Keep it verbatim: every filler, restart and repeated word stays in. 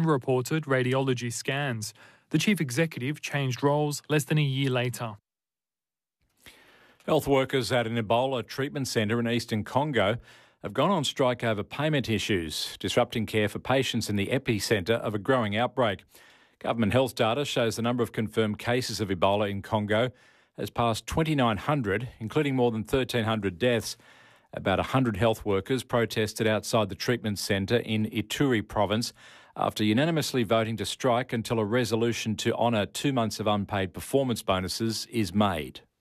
unreported radiology scans. The chief executive changed roles less than a year later. Health workers at an Ebola treatment centre in eastern Congo have gone on strike over payment issues, disrupting care for patients in the epicentre of a growing outbreak. Government health data shows the number of confirmed cases of Ebola in Congo has passed twenty-nine hundred, including more than thirteen hundred deaths. About one hundred health workers protested outside the treatment centre in Ituri province after unanimously voting to strike until a resolution to honour two months of unpaid performance bonuses is made.